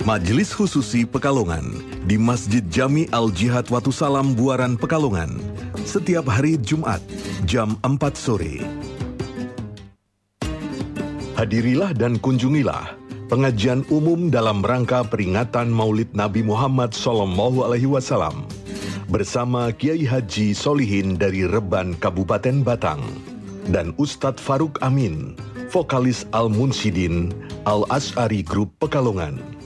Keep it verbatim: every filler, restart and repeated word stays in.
Majelis Khususi Pekalongan di Masjid Jami Al-Jihad Watu Salam Buaran Pekalongan setiap hari Jumat jam empat sore. Hadirilah dan kunjungilah pengajian umum dalam rangka peringatan Maulid Nabi Muhammad Sallallahu Alaihi Wasallam bersama Kiai Haji Solihin dari Reban Kabupaten Batang dan Ustadz Faruk Amin, vokalis Al-Munsyidin Al-Asy'ari Group Pekalongan.